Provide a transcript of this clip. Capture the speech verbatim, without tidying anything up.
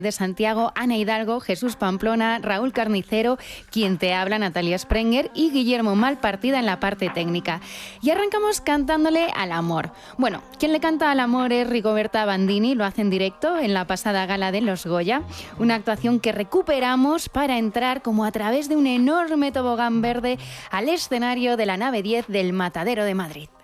de Santiago, Ana Hidalgo, Jesús Pamplona, Raúl Carnicero, quien te habla, Natalia Sprenger, y Guillermo Malpartida en la parte técnica. Y arrancamos cantándole al amor. Bueno, quien le canta al amor es Rigoberta Bandini, lo hace en directo en la pasada gala de los Goya, una actuación que recuperamos para entrar como a través de un enorme tobogán verde al escenario de la nave diez del Matadero de Madrid.